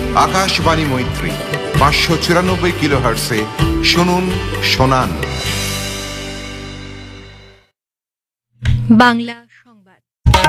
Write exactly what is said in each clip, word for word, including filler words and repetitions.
আকাশবাণী মৈত্রী পাঁচশো চুরানব্বই কিলো হার্টসে শুনুন শোনান। বাংলা সংবাদ।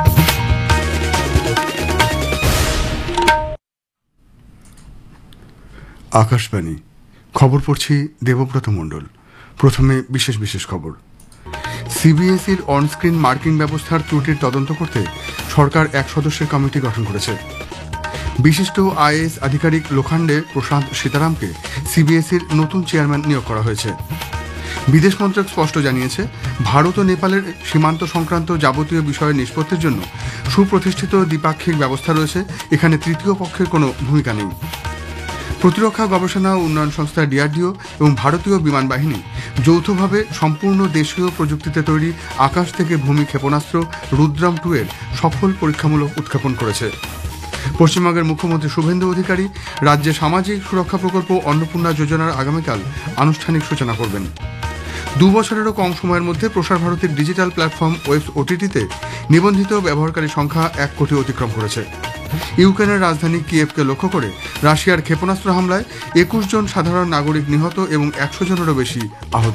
আকাশবাণী খবর পড়ছি দেবব্রত মণ্ডল। প্রথমে বিশেষ বিশেষ খবর। সিবিএসইর অনস্ক্রিন মার্কিং ব্যবস্থার ত্রুটির তদন্ত করতে সরকার এক সদস্যের কমিটি গঠন করেছে। বিশিষ্ট আইএএস আধিকারিক লোখান্ডে প্রশান্ত সীতারামকে সিবিএসইর নতুন চেয়ারম্যান নিয়োগ করা হয়েছে। বিদেশ মন্ত্রক স্পষ্ট জানিয়েছে, ভারত ও নেপালের সীমান্ত সংক্রান্ত যাবতীয় বিষয়ের নিষ্পত্তির জন্য সুপ্রতিষ্ঠিত দ্বিপাক্ষিক ব্যবস্থা রয়েছে, এখানে তৃতীয় পক্ষের কোনো ভূমিকা নেই। প্রতিরক্ষা গবেষণা ও উন্নয়ন সংস্থা ডিআরডিও এবং ভারতীয় বিমান বাহিনী যৌথভাবে সম্পূর্ণ দেশীয় প্রযুক্তিতে তৈরি আকাশ থেকে ভূমি ক্ষেপণাস্ত্র রুদ্রাম টু এর সফল পরীক্ষামূলক উৎক্ষেপণ করেছে। পশ্চিমবঙ্গের মুখ্যমন্ত্রী শুভেন্দু অধিকারী রাজ্যে সামাজিক সুরক্ষা প্রকল্প অন্নপূর্ণা যোজনার আগামীকাল আনুষ্ঠানিক সূচনা করবেন। দু বছরেরও কম সময়ের মধ্যে প্রসার ভারতীর ডিজিটাল প্ল্যাটফর্ম ওয়েব ওটিটিতে নিবন্ধিত ব্যবহারকারী সংখ্যা এক কোটি অতিক্রম করেছে। ইউক্রেনের রাজধানী কিয়েভকে লক্ষ্য করে রাশিয়ার ক্ষেপণাস্ত্র হামলায় একুশ জন সাধারণ নাগরিক নিহত এবং একশো জনেরও বেশি আহত।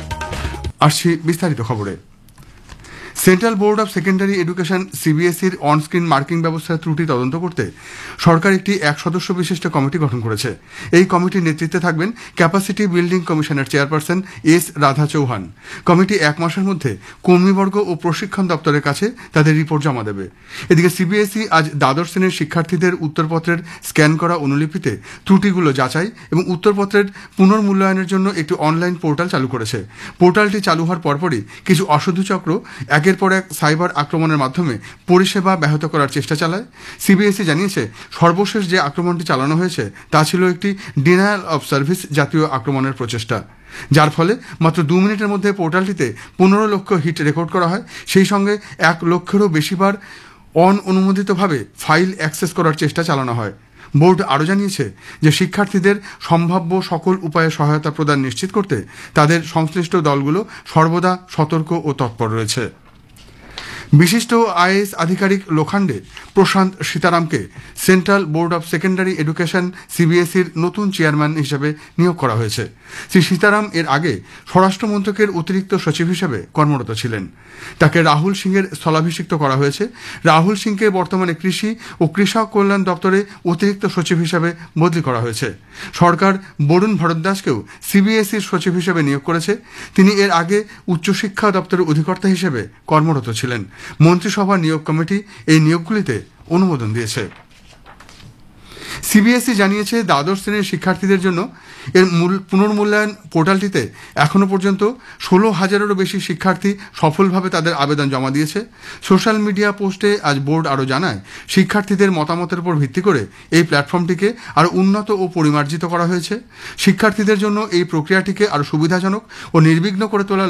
আসছি বিস্তারিত খবরে। Central board of secondary education সিবিএসইর onscreen marking ব্যবস্থার ত্রুটি তদন্ত করতে সরকার একটি এক সদস্য বিশিষ্ট কমিটি গঠন করেছে। এই কমিটির নেতৃত্বে থাকবেন ক্যাপাসিটি বিল্ডিং কমিশনের chairperson S Radha Chauhan. Committee এক মাসের মধ্যে কর্মীবর্গ ও প্রশিক্ষণ দপ্তরের কাছে তাদের রিপোর্ট জমা দেবে। এদিকে সিবিএসই আজ দ্বাদশ শ্রেণীর শিক্ষার্থীদের উত্তরপত্রের স্ক্যান করা অনুলিপিতে ত্রুটিগুলো যাচাই এবং উত্তরপত্রের পুনর্মূল্যায়নের জন্য একটি অনলাইন পোর্টাল চালু করেছে। পোর্টালটি চালু হওয়ার পরপরই কিছু অসাধু চক্র একের পর এক সাইবার আক্রমণের মাধ্যমে পরিষেবা ব্যাহত করার চেষ্টা চালায়। সিবিএসই জানিয়েছে, সর্বশেষ যে আক্রমণটি চালানো হয়েছে তা ছিল একটি ডিনায়াল অব সার্ভিস জাতীয় আক্রমণের প্রচেষ্টা, যার ফলে মাত্র দু মিনিটের মধ্যে পোর্টালটিতে পনেরো লক্ষ হিট রেকর্ড করা হয়। সেই সঙ্গে এক লক্ষেরও বেশিবার অননুমোদিতভাবে ফাইল অ্যাক্সেস করার চেষ্টা চালানো হয়। বোর্ড আরও জানিয়েছে যে শিক্ষার্থীদের সম্ভাব্য সকল উপায়ে সহায়তা প্রদান নিশ্চিত করতে তাদের সংশ্লিষ্ট দলগুলো সর্বদা সতর্ক ও তৎপর রয়েছে। বিশিষ্ট আইএএস আধিকারিক লোখান্ডে প্রশান্ত সীতারামকে central board of secondary education সিবিএসইর নতুন চেয়ারম্যান হিসেবে নিয়োগ করা হয়েছে। শ্রী সীতারাম এর আগে স্বরাষ্ট্র মন্ত্রকের অতিরিক্ত সচিব হিসেবে কর্মরত ছিলেন। তাকে রাহুল সিংয়ের স্থলাভিষিক্ত করা হয়েছে। রাহুল সিংকে বর্তমানে কৃষি ও কৃষক কল্যাণ দপ্তরে অতিরিক্ত সচিব হিসেবে বদলি করা হয়েছে। সরকার বরুণ ভরদ্বাজকেও সিবিএসইর সচিব হিসেবে নিয়োগ করেছে। তিনি এর আগে উচ্চশিক্ষা দপ্তরের অধিকর্তা হিসেবে কর্মরত ছিলেন। মন্ত্রিসভা নিয়োগ কমিটি এই নিয়োগগুলিতে অনুমোদন দিয়েছে। সিবিএসই জানিয়েছে, দ্বাদশ শ্রেণীর শিক্ষার্থীদের জন্য এর মূল পুনর্মূল্যায়ন পোর্টালটিতে এখনো পর্যন্ত ষোলো হাজারেরও বেশি শিক্ষার্থী সফলভাবে তাদের আবেদন জমা দিয়েছে। সোশ্যাল মিডিয়া পোস্টে আজ বোর্ড আরও জানায়, শিক্ষার্থীদের মতামতের উপর ভিত্তি করে এই প্ল্যাটফর্মটিকে আরও উন্নত ও পরিমার্জিত করা হয়েছে। শিক্ষার্থীদের জন্য এই প্রক্রিয়াটিকে আরও সুবিধাজনক ও নির্বিঘ্ন করে তোলার